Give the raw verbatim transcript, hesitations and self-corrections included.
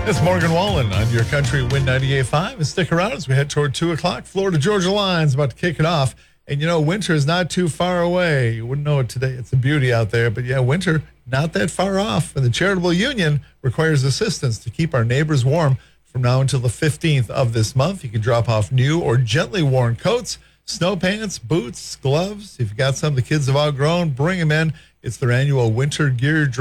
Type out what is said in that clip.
It's Morgan Wallen on your country Win ninety-eight point five. And stick around as we head toward two o'clock. Florida-Georgia Line's about to kick it off. And, you know, winter is not too far away. You wouldn't know it today. It's a beauty out there. But, yeah, winter not that far off. And the Charitable Union requires assistance to keep our neighbors warm from now until the fifteenth of this month. You can drop off new or gently worn coats, snow pants, boots, gloves. If you've got some the kids have outgrown, bring them in. It's their annual winter gear drive.